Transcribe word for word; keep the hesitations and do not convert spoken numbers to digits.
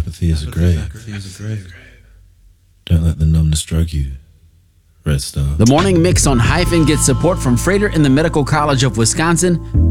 apathy is a grave. Don't let the numbness drug you. Red Star. The Morning Mix on Hyphen gets support from Freighter and the Medical College of Wisconsin.